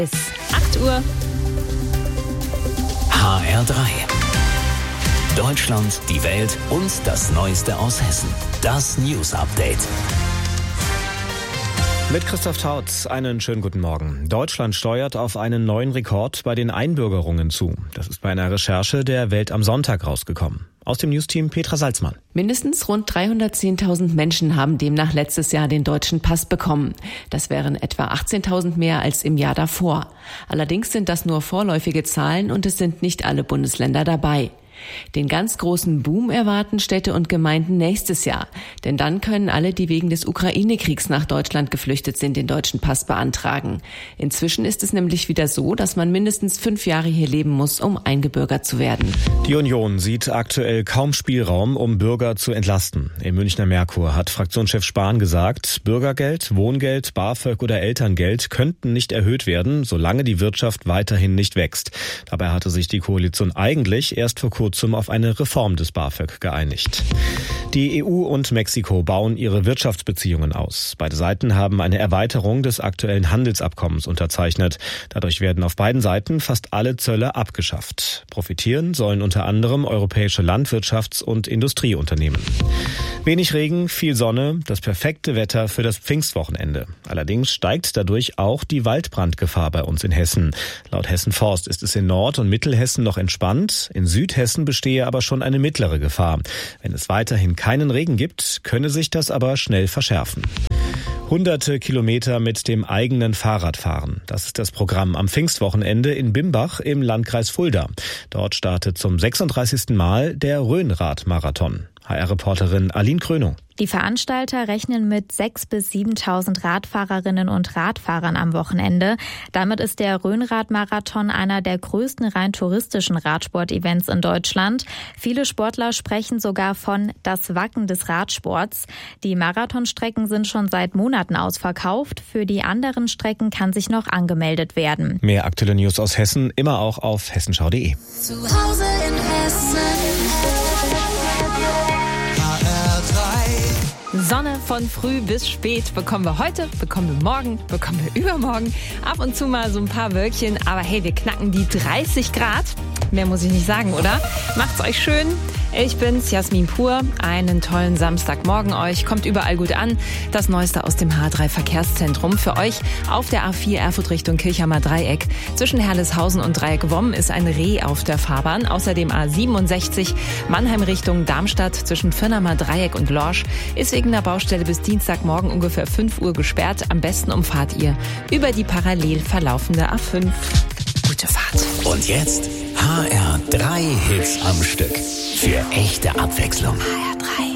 Es ist 8 Uhr. HR3. Deutschland, die Welt und das Neueste aus Hessen. Das News Update. Mit Christoph Tautz, einen schönen guten Morgen. Deutschland steuert auf einen neuen Rekord bei den Einbürgerungen zu. Das ist bei einer Recherche der Welt am Sonntag rausgekommen. Aus dem Newsteam Petra Salzmann. Mindestens rund 310.000 Menschen haben demnach letztes Jahr den deutschen Pass bekommen. Das wären etwa 18.000 mehr als im Jahr davor. Allerdings sind das nur vorläufige Zahlen und es sind nicht alle Bundesländer dabei. Den ganz großen Boom erwarten Städte und Gemeinden nächstes Jahr. Denn dann können alle, die wegen des Ukraine-Kriegs nach Deutschland geflüchtet sind, den deutschen Pass beantragen. Inzwischen ist es nämlich wieder so, dass man mindestens 5 Jahre hier leben muss, um eingebürgert zu werden. Die Union sieht aktuell kaum Spielraum, um Bürger zu entlasten. Im Münchner Merkur hat Fraktionschef Spahn gesagt, Bürgergeld, Wohngeld, BAföG oder Elterngeld könnten nicht erhöht werden, solange die Wirtschaft weiterhin nicht wächst. Dabei hatte sich die Koalition eigentlich erst vor kurzem auf eine Reform des BAföG geeinigt. Die EU und Mexiko bauen ihre Wirtschaftsbeziehungen aus. Beide Seiten haben eine Erweiterung des aktuellen Handelsabkommens unterzeichnet. Dadurch werden auf beiden Seiten fast alle Zölle abgeschafft. Profitieren sollen unter anderem europäische Landwirtschafts- und Industrieunternehmen. Wenig Regen, viel Sonne, das perfekte Wetter für das Pfingstwochenende. Allerdings steigt dadurch auch die Waldbrandgefahr bei uns in Hessen. Laut Hessen Forst ist es in Nord- und Mittelhessen noch entspannt. In Südhessen bestehe aber schon eine mittlere Gefahr. Wenn es weiterhin keinen Regen gibt, könne sich das aber schnell verschärfen. Hunderte Kilometer mit dem eigenen Fahrrad fahren. Das ist das Programm am Pfingstwochenende in Bimbach im Landkreis Fulda. Dort startet zum 36. Mal der Rhönrad-Marathon. HR-Reporterin Aline Krönung. Die Veranstalter rechnen mit 6.000 bis 7.000 Radfahrerinnen und Radfahrern am Wochenende. Damit ist der Rhönrad-Marathon einer der größten rein touristischen Radsport-Events in Deutschland. Viele Sportler sprechen sogar von das Wacken des Radsports. Die Marathonstrecken sind schon seit Monaten ausverkauft. Für die anderen Strecken kann sich noch angemeldet werden. Mehr aktuelle News aus Hessen immer auch auf hessenschau.de. Zu Hause in Hessen. Sonne von früh bis spät bekommen wir heute, bekommen wir morgen, bekommen wir übermorgen. Ab und zu mal so ein paar Wölkchen, aber hey, wir knacken die 30 Grad. Mehr muss ich nicht sagen, oder? Macht's euch schön. Ich bin's, Jasmin Pur. Einen tollen Samstagmorgen euch. Kommt überall gut an. Das Neueste aus dem H3 Verkehrszentrum. Für euch auf der A4 Erfurt Richtung Kirchheimer Dreieck. Zwischen Herleshausen und Dreieck-Womm ist ein Reh auf der Fahrbahn. Außerdem A67 Mannheim Richtung Darmstadt zwischen Firnamer Dreieck und Lorsch ist wegen der Baustelle bis Dienstagmorgen ungefähr 5 Uhr gesperrt. Am besten umfahrt ihr über die parallel verlaufende A5. Gute Fahrt. Und jetzt HR3 Hits am Stück. Für echte Abwechslung. HR3.